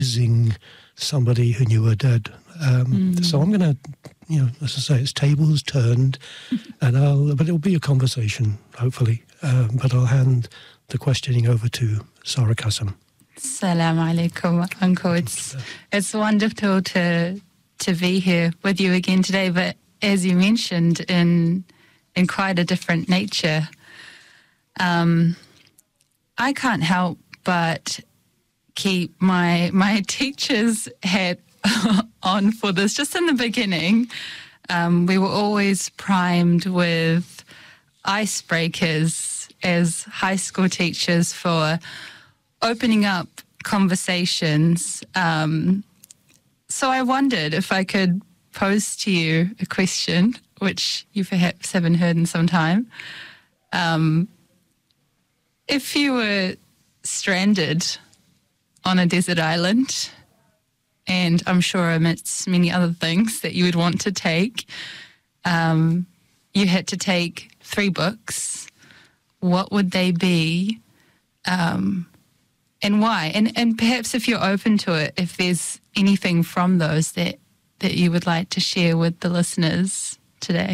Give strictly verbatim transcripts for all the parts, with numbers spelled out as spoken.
losing somebody who knew her dad. Um, mm. So I'm going to, you know, as I say, it's tables turned, and I'll, but it'll be a conversation, hopefully. Um, but I'll hand the questioning over to Sarah Kassam. Assalamu alaikum, Uncle. It's it's wonderful to to be here with you again today, but as you mentioned, in in quite a different nature. Um, I can't help but keep my my teacher's hat on for this. Just in the beginning, um, we were always primed with icebreakers as high school teachers for opening up conversations. Um, so I wondered if I could pose to you a question, which you perhaps haven't heard in some time. Um, if you were stranded on a desert island, and I'm sure amidst many other things that you would want to take, um, you had to take three books, what would they be, um, and why? And and perhaps if you're open to it, if there's anything from those that, that you would like to share with the listeners today.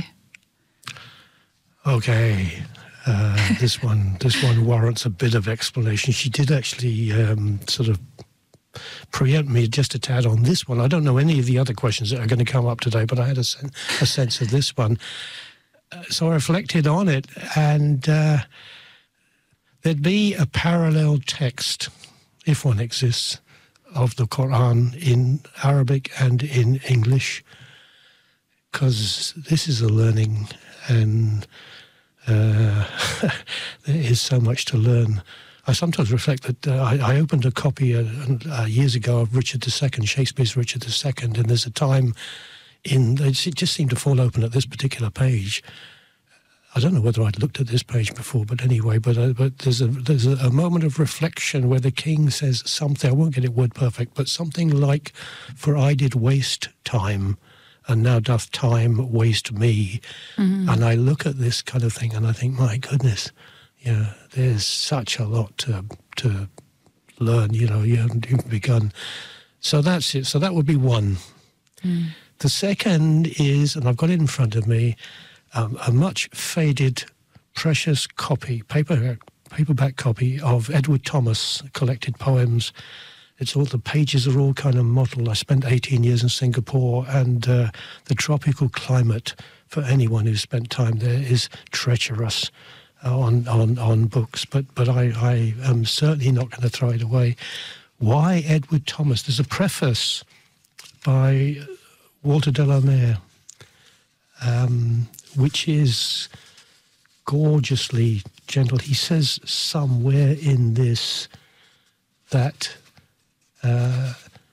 Okay. Uh, this one this one warrants a bit of explanation. She did actually um, sort of preempt me just a tad on this one. I don't know any of the other questions that are going to come up today, but I had a, sen- a sense of this one. Uh, so I reflected on it, and uh, there'd be a parallel text, if one exists, of the Quran in Arabic and in English, because this is a learning, and uh, there is so much to learn. I sometimes reflect that uh, I, I opened a copy uh, uh, years ago of Richard the Second, Shakespeare's Richard the Second, and there's a time in, it just seemed to fall open at this particular page. I don't know whether I'd looked at this page before, but anyway, but uh, but there's a there's a, a moment of reflection where the king says something, I won't get it word perfect, but something like, "For I did waste time, and now doth time waste me." Mm-hmm. And I look at this kind of thing and I think, my goodness, yeah, there's such a lot to to learn, you know, you haven't even begun. So that's it. So that would be one. Mm. The second is, and I've got it in front of me, um, a much faded, precious copy, paper, paperback copy of Edward Thomas collected poems. It's all, the pages are all kind of mottled. I spent eighteen years in Singapore, and uh, the tropical climate, for anyone who's spent time there, is treacherous on on, on books. But but I, I am certainly not going to throw it away. Why Edward Thomas? There's a preface by Walter de la Mare, um, which is gorgeously gentle. He says somewhere in this that uh,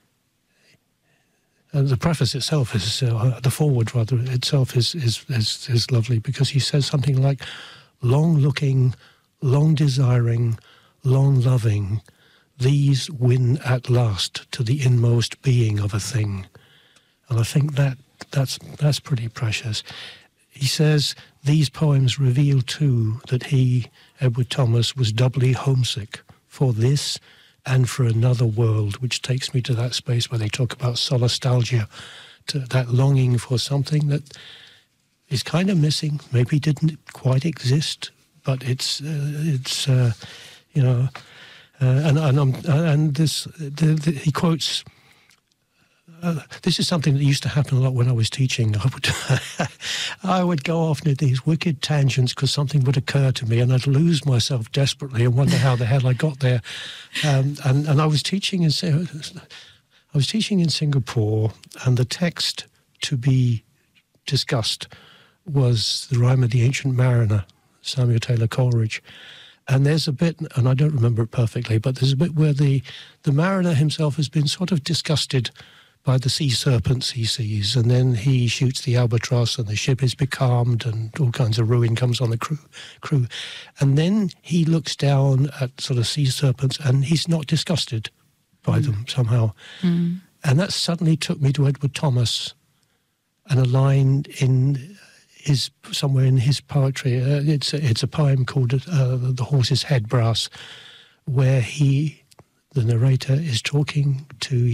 the preface itself is uh, the foreword rather itself is, is is is lovely, because he says something like, "Long looking, long desiring, long loving, these win at last to the inmost being of a thing." And I think that that's that's pretty precious. He says these poems reveal too that he, Edward Thomas, was doubly homesick for this and for another world, which takes me to that space where they talk about solastalgia, to that longing for something that is kind of missing, maybe didn't quite exist, but it's uh, it's uh, you know, uh, and and um, and this the, the, he quotes. Uh, this is something that used to happen a lot when I was teaching. I would, I would go off into these wicked tangents because something would occur to me, and I'd lose myself desperately and wonder how the hell I got there. Um, and and I was teaching in I was teaching in Singapore, and the text to be discussed was the Rime of the Ancient Mariner, Samuel Taylor Coleridge. And there's a bit, and I don't remember it perfectly, but there's a bit where the the mariner himself has been sort of disgusted by the sea serpents he sees, and then he shoots the albatross and the ship is becalmed and all kinds of ruin comes on the crew. crew. And then he looks down at sort of sea serpents and he's not disgusted by mm. them somehow. Mm. And that suddenly took me to Edward Thomas and a line in his, somewhere in his poetry, uh, it's, a, it's a poem called uh, The Horse's Head Brass, where he... the narrator is talking to